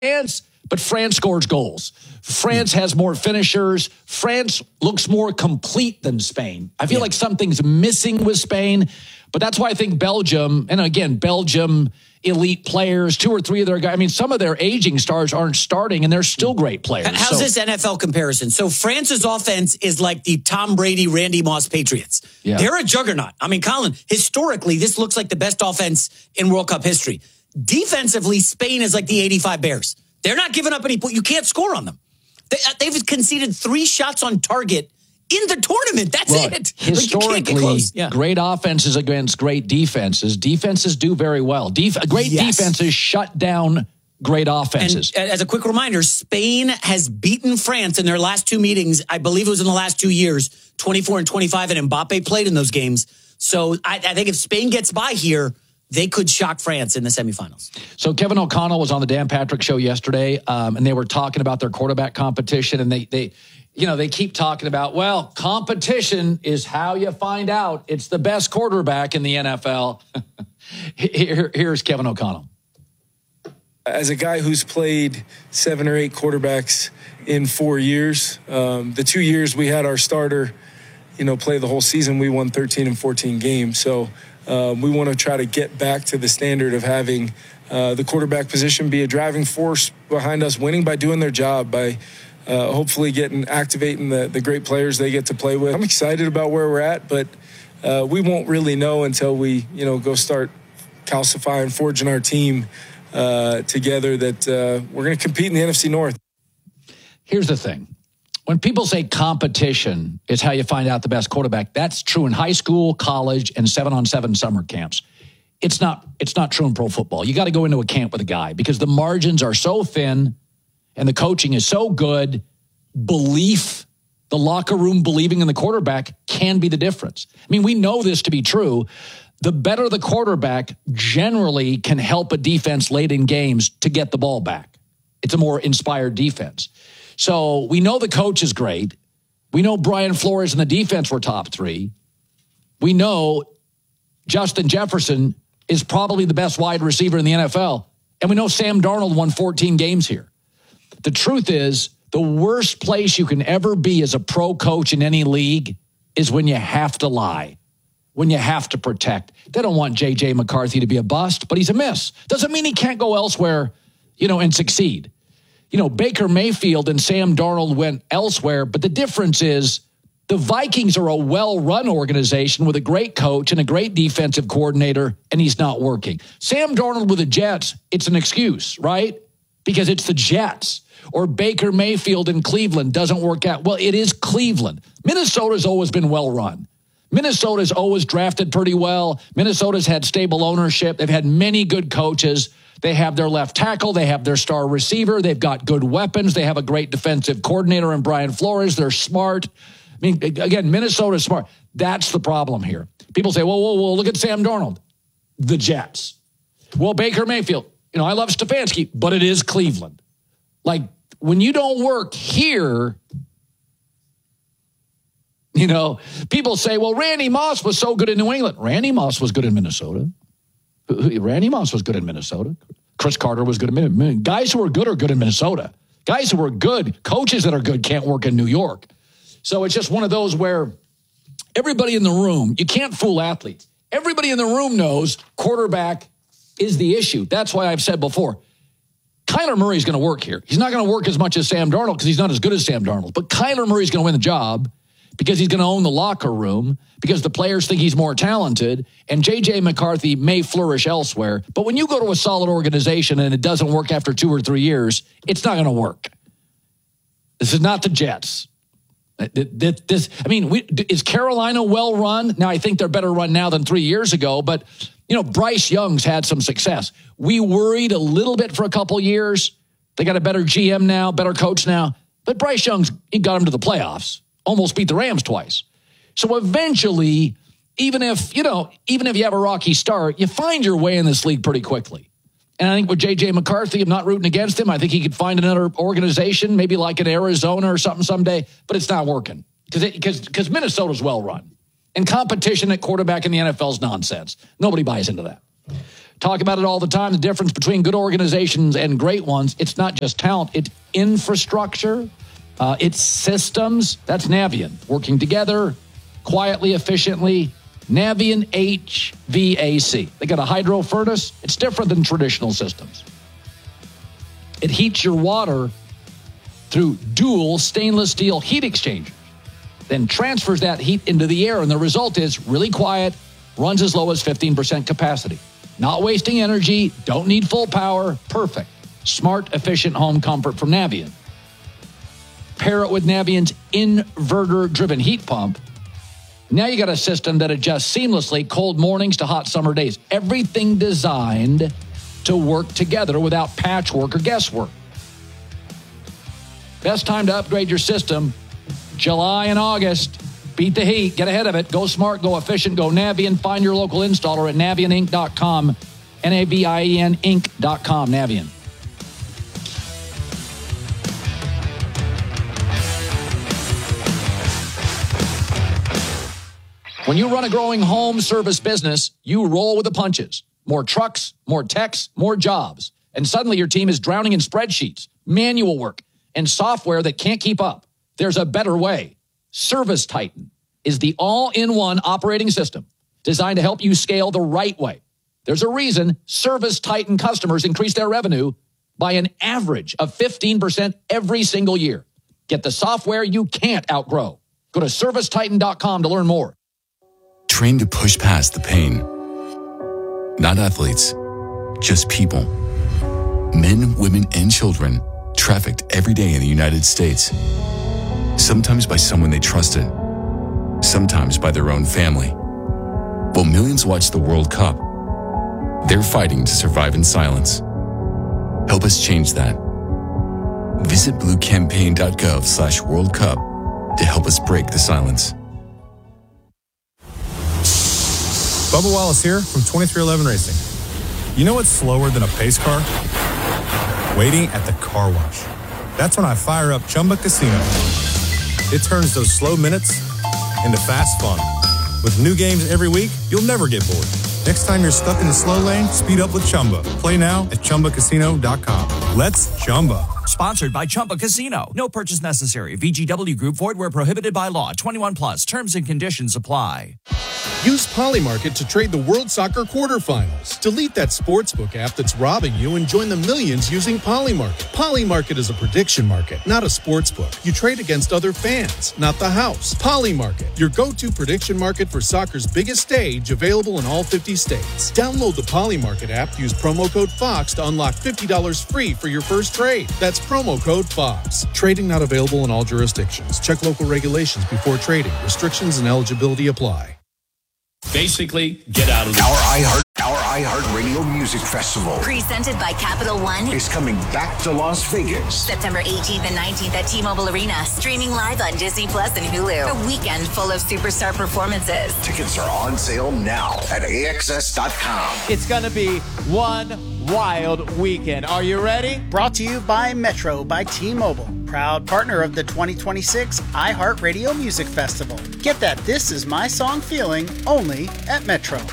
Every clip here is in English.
France, but France scores goals. France has more finishers. France looks more complete than Spain. I feel like something's missing with Spain, but that's why I think Belgium, and again, Belgium elite players, 2 or 3 of their guys. I mean, some of their aging stars aren't starting, and they're still great players. How's this NFL comparison? So France's offense is like the Tom Brady, Randy Moss Patriots. Yeah. They're a juggernaut. I mean, Colin, historically, this looks like the best offense in World Cup history. Defensively, Spain is like the 85 Bears. They're not giving up any points. You can't score on them. They've conceded 3 shots on target in the tournament. That's it. Historically, great offenses against great defenses. Defenses do very well. Defenses shut down great offenses. And as a quick reminder, Spain has beaten France in their last 2 meetings. I believe it was in the last 2 years, 24 and 25, and Mbappe played in those games. So I think if Spain gets by here, they could shock France in the semifinals. So Kevin O'Connell was on the Dan Patrick Show yesterday, and they were talking about their quarterback competition, and they keep talking about, well, competition is how you find out it's the best quarterback in the NFL. Here's Kevin O'Connell. As a guy who's played 7 or 8 quarterbacks in 4 years, the 2 years we had our starter, play the whole season, we won 13 and 14 games. So we want to try to get back to the standard of having the quarterback position be a driving force behind us winning by doing their job, by hopefully activating the great players they get to play with. I'm excited about where we're at, but we won't really know until we, go start calcifying, forging our team together that we're going to compete in the NFC North. Here's the thing. When people say competition is how you find out the best quarterback, that's true in high school, college, and 7-on-7 summer camps. It's not true in pro football. You got to go into a camp with a guy because the margins are so thin and the coaching is so good. The locker room believing in the quarterback can be the difference. I mean, we know this to be true. The better the quarterback generally can help a defense late in games to get the ball back. It's a more inspired defense. So we know the coach is great. We know Brian Flores and the defense were top 3. We know Justin Jefferson is probably the best wide receiver in the NFL. And we know Sam Darnold won 14 games here. The truth is, the worst place you can ever be as a pro coach in any league is when you have to lie, when you have to protect. They don't want J.J. McCarthy to be a bust, but he's a miss. Doesn't mean he can't go elsewhere, and succeed. Baker Mayfield and Sam Darnold went elsewhere, but the difference is the Vikings are a well-run organization with a great coach and a great defensive coordinator, and he's not working. Sam Darnold with the Jets, it's an excuse, right? Because it's the Jets. Or Baker Mayfield in Cleveland doesn't work out. Well, it is Cleveland. Minnesota's always been well-run. Minnesota's always drafted pretty well. Minnesota's had stable ownership. They've had many good coaches. They have their left tackle. They have their star receiver. They've got good weapons. They have a great defensive coordinator in Brian Flores. They're smart. I mean, again, Minnesota's smart. That's the problem here. People say, whoa, look at Sam Darnold. The Jets. Well, Baker Mayfield. I love Stefanski, but it is Cleveland. Like, when you don't work here, people say, well, Randy Moss was so good in New England. Randy Moss was good in Minnesota. Randy Moss was good in Minnesota. Chris Carter was good in Minnesota. Guys who are good in Minnesota. Guys who are good, coaches that are good can't work in New York. So it's just one of those where everybody in the room, you can't fool athletes. Everybody in the room knows quarterback is the issue. That's why I've said before, Kyler Murray's going to work here. He's not going to work as much as Sam Darnold because he's not as good as Sam Darnold. But Kyler Murray's going to win the job because he's going to own the locker room, because the players think he's more talented, and J.J. McCarthy may flourish elsewhere. But when you go to a solid organization and it doesn't work after 2 or 3 years, it's not going to work. This is not the Jets. Is Carolina well run? Now, I think they're better run now than 3 years ago, but, Bryce Young's had some success. We worried a little bit for a couple years. They got a better GM now, better coach now. But Bryce Young's, he got him to the playoffs. Almost beat the Rams twice. So eventually, even if you have a rocky start, you find your way in this league pretty quickly. And I think with J.J. McCarthy, I'm not rooting against him. I think he could find another organization, maybe like in Arizona or something someday, but it's not working because Minnesota's well run. And competition at quarterback in the NFL is nonsense. Nobody buys into that. Talk about it all the time, the difference between good organizations and great ones. It's not just talent, it's infrastructure, it's systems. That's Navien, working together quietly, efficiently. Navien HVAC. They got a hydro furnace. It's different than traditional systems. It heats your water through dual stainless steel heat exchangers, then transfers that heat into the air, and the result is really quiet, runs as low as 15% capacity. Not wasting energy, don't need full power, perfect. Smart, efficient home comfort from Navien. Pair it with Navien's inverter-driven heat pump. Now you got a system that adjusts seamlessly cold mornings to hot summer days. Everything designed to work together without patchwork or guesswork. Best time to upgrade your system, July and August. Beat the heat. Get ahead of it. Go smart. Go efficient. Go Navien. Find your local installer at NavienInc.com. Navien Inc.com. Navien. When you run a growing home service business, you roll with the punches. More trucks, more techs, more jobs. And suddenly your team is drowning in spreadsheets, manual work, and software that can't keep up. There's a better way. ServiceTitan is the all-in-one operating system designed to help you scale the right way. There's a reason ServiceTitan customers increase their revenue by an average of 15% every single year. Get the software you can't outgrow. Go to ServiceTitan.com to learn more. Trained to push past the pain. Not athletes, just people. Men, women, and children trafficked every day in the United States. Sometimes by someone they trusted, sometimes by their own family. While millions watch the World Cup, they're fighting to survive in silence. Help us change that. Visit bluecampaign.gov/World Cup to help us break the silence. Bubba Wallace here from 2311 Racing. You know what's slower than a pace car? Waiting at the car wash. That's when I fire up Chumba Casino. It turns those slow minutes into fast fun. With new games every week, you'll never get bored. Next time you're stuck in the slow lane, speed up with Chumba. Play now at ChumbaCasino.com. Let's Chumba. Sponsored by Chumba Casino. No purchase necessary. VGW Group. Void where prohibited by law. 21 plus. Terms and conditions apply. Use Polymarket to trade the World Soccer quarterfinals. Delete that sportsbook app that's robbing you and join the millions using Polymarket. Polymarket is a prediction market, not a sportsbook. You trade against other fans, not the house. Polymarket, your go-to prediction market for soccer's biggest stage, available in all 50 states. Download the Polymarket app. Use promo code FOX to unlock $50 free for your first trade. That's promo code FOX. Trading not available in all jurisdictions. Check local regulations before trading. Restrictions and eligibility apply. Basically, get out of the Our iHeartRadio Music Festival, presented by Capital One, is coming back to Las Vegas. September 18th and 19th at T-Mobile Arena. Streaming live on Disney Plus and Hulu. A weekend full of superstar performances. Tickets are on sale now at AXS.com. It's going to be one wild weekend. Are you ready? Brought to you by Metro by T-Mobile. Proud partner of the 2026 iHeartRadio Music Festival. Get that This Is My Song feeling only at Metro.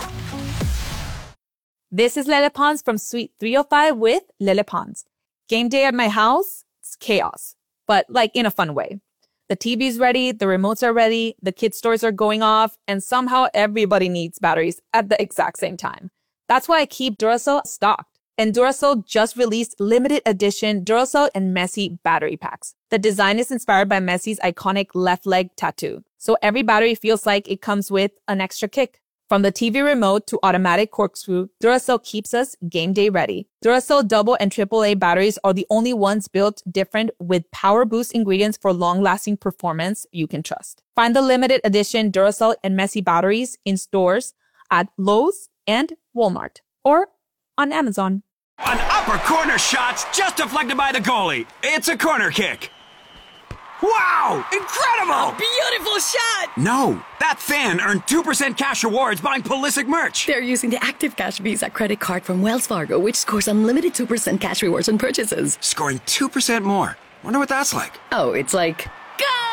This is Lele Pons from Suite 305 with Lele Pons. Game day at my house, it's chaos, but like in a fun way. The TV's ready, the remotes are ready, the kids' toys are going off, and somehow everybody needs batteries at the exact same time. That's why I keep Duracell stocked. And Duracell just released limited edition Duracell and Messi battery packs. The design is inspired by Messi's iconic left leg tattoo. So every battery feels like it comes with an extra kick. From the TV remote to automatic corkscrew, Duracell keeps us game day ready. Duracell double and AAA batteries are the only ones built different with power boost ingredients for long-lasting performance you can trust. Find the limited edition Duracell and Messi batteries in stores at Lowe's and Walmart or on Amazon. An upper corner shot's just deflected by the goalie. It's a corner kick. Wow! Incredible! A beautiful shot! No, that fan earned 2% cash rewards buying Pulisic merch. They're using the Active Cash Visa credit card from Wells Fargo, which scores unlimited 2% cash rewards on purchases. Scoring 2% more. Wonder what that's like. Oh, it's like...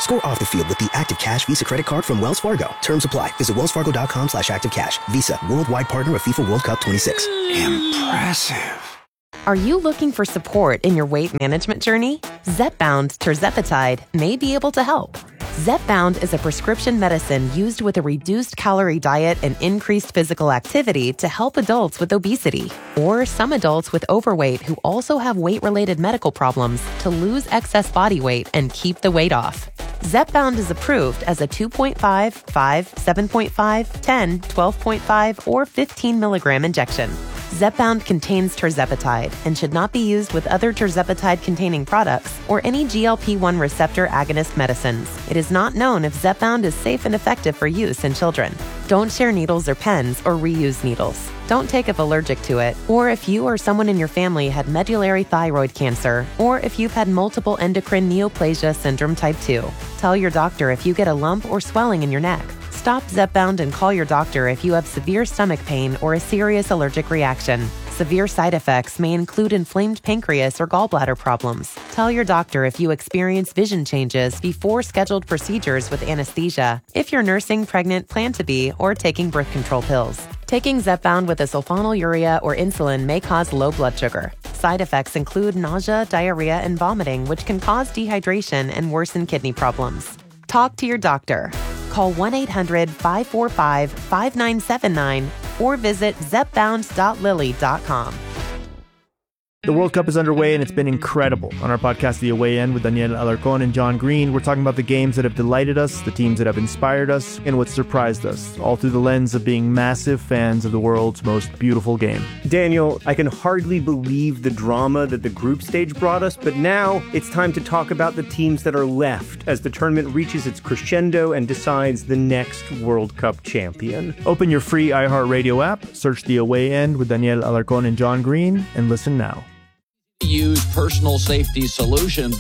Score off the field with the Active Cash Visa credit card from Wells Fargo. Terms apply. Visit wellsfargo.com/activecash. Visa, worldwide partner of FIFA World Cup 26. Impressive. Are you looking for support in your weight management journey? Zepbound tirzepatide may be able to help. Zepbound is a prescription medicine used with a reduced calorie diet and increased physical activity to help adults with obesity, or some adults with overweight who also have weight-related medical problems to lose excess body weight and keep the weight off. Zepbound is approved as a 2.5, 5, 7.5, 10, 12.5, or 15 milligram injection. Zepbound contains tirzepatide and should not be used with other tirzepatide-containing products or any GLP-1 receptor agonist medicines. It is not known if Zepbound is safe and effective for use in children. Don't share needles or pens or reuse needles. Don't take if allergic to it, or if you or someone in your family had medullary thyroid cancer, or if you've had multiple endocrine neoplasia syndrome type 2. Tell your doctor if you get a lump or swelling in your neck. Stop Zepbound and call your doctor if you have severe stomach pain or a serious allergic reaction. Severe side effects may include inflamed pancreas or gallbladder problems. Tell your doctor if you experience vision changes before scheduled procedures with anesthesia, if you're nursing, pregnant, plan to be, or taking birth control pills. Taking Zepbound with a sulfonylurea or insulin may cause low blood sugar. Side effects include nausea, diarrhea, and vomiting, which can cause dehydration and worsen kidney problems. Talk to your doctor. Call 1-800-545-5979 or visit zepbound.lilly.com. The World Cup is underway, and it's been incredible. On our podcast, The Away End, with Daniel Alarcón and John Green, we're talking about the games that have delighted us, the teams that have inspired us, and what surprised us, all through the lens of being massive fans of the world's most beautiful game. Daniel, I can hardly believe the drama that the group stage brought us, but now it's time to talk about the teams that are left as the tournament reaches its crescendo and decides the next World Cup champion. Open your free iHeartRadio app, search The Away End with Daniel Alarcón and John Green, and listen now. Use personal safety solutions.